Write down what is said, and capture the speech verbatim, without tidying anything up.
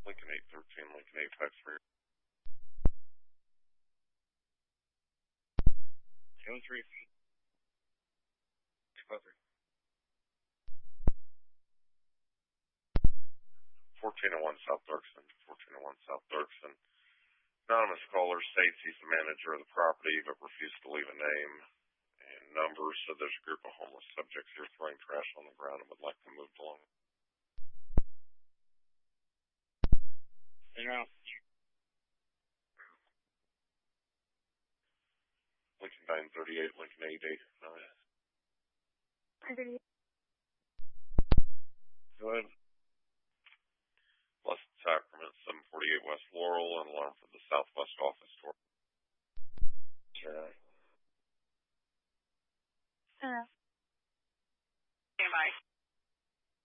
Lincoln eight thirteen, Lincoln eight five three. Two three feet. Two five three. fourteen oh one South Dirksen, fourteen oh one South Dirksen. Anonymous caller states he's the manager of the property but refused to leave a name and number, so there's a group of homeless subjects here throwing trash on the ground and would like to move along. They're out. Lincoln nine thirty-eight, Lincoln eight eight nine. nine thirty-eight. Go ahead. Blessed Sacrament, seven forty-eight West Laurel, an alarm from the Southwest office door. Sure.